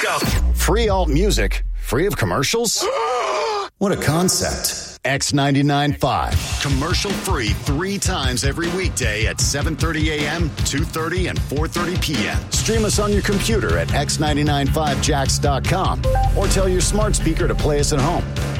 go. Free alt music, free of commercials? What a concept. X99.5. Commercial free 3 times every weekday at 7:30 a.m., 2:30, and 4:30 p.m. Stream us on your computer at x995jax.com or tell your smart speaker to play us at home.